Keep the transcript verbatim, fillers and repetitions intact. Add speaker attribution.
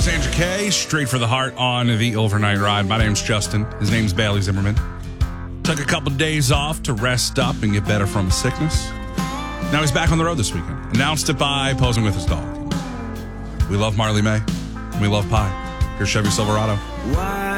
Speaker 1: Sandra Kay, straight for the heart on the overnight ride. My name's Justin. His name's Bailey Zimmerman. Took a couple days off to rest up and get better from a sickness. Now he's back on the road this weekend. Announced it by posing with his dog. We love Marley May. And we love pie. Here's Chevy Silverado.
Speaker 2: Why?